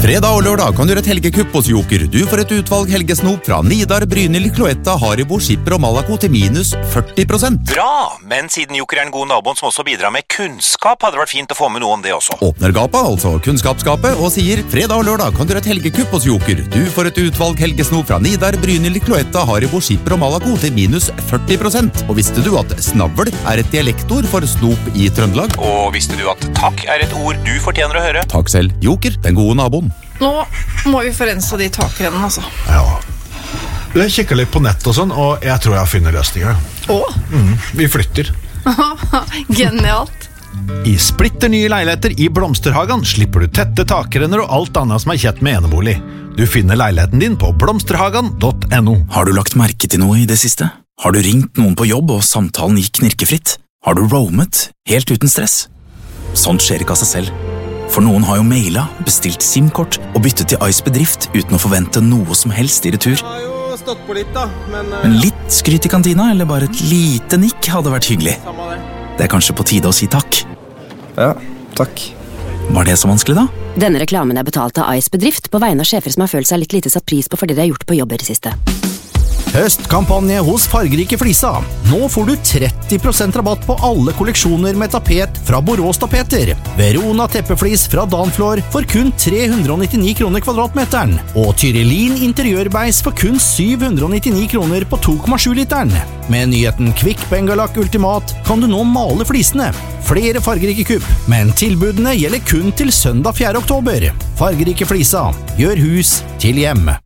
Fredag og lørdag kan du gjøre et helgekupp hos Joker. Du får et utvalg helgesnop fra Nidar, Brynhild, Cloetta, Haribo, Skipper og Malaco til minus 40%. Bra! Men siden Joker er en god naboen som også bidrar med kunnskap, hadde det vært fint å få med noe om det også. Åpner gapet, altså kunnskapsskapet, og sier fredag og lørdag kan du gjøre et helgekupp hos Joker. Du får et utvalg helgesnop fra Nidar, Brynhild, Cloetta, Haribo, Skipper og Malaco til minus 40%. Og visste du at snavl er et dialektord for snop i Trøndelag? Og visste du at takk er et ord du fortjener å høre? Takk selv, Joker, den gode naboen. Nå må vi forense de takrennene, altså. Ja. Jeg kikker litt på nett og sånn, og jeg tror jeg finner løsninger. Vi flytter. Genialt. I splitter nye leiligheter i Blomsterhagen slipper du tette takrenner og alt annet som er kjett med enebolig. Du finner leiligheten din på blomsterhagen.no. Har du lagt merke til noe i det siste? Har du ringt noen på jobb og samtalen gikk knirkefritt? Har du roamet helt uten stress? Sånt skjer ikke av seg selv. For noen har jo mailet, bestilt SIM-kort og byttet til Ice Bedrift uten å forvente noe som helst i retur. Jeg har jo stått på litt da, Men litt skryt i kantina, eller bare et lite nikk hadde vært hyggelig. Det er kanskje på tide å si takk. Ja, takk. Var det så vanskelig da? Denne reklamen er betalt av Ice Bedrift på vegne av sjefer som har følt seg litt lite satt pris på for det de har gjort på jobber i siste. Høstkampanje hos Fargerike Flisa. Nå får du 30% rabatt på alle kolleksjoner med tapet fra Borås Tapeter. Verona teppeflis fra Danflor for kun 399 kroner kvadratmeteren. Og Tyrellin interiørbeis for kun 799 kroner på 2,7 literen. Med nyheten Kvikk Bengalak Ultimat kan du nå male flisene. Flere fargerike kupp, men tilbudene gjelder kun til søndag 4. oktober. Fargerike Flisa. Gjør hus til hjem.